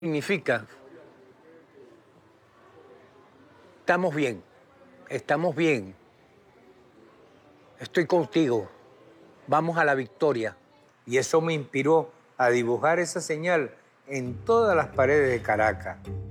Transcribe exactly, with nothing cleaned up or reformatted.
Significa, estamos bien, estamos bien, estoy contigo, vamos a la victoria. Y eso me inspiró a dibujar esa señal en todas las paredes de Caracas.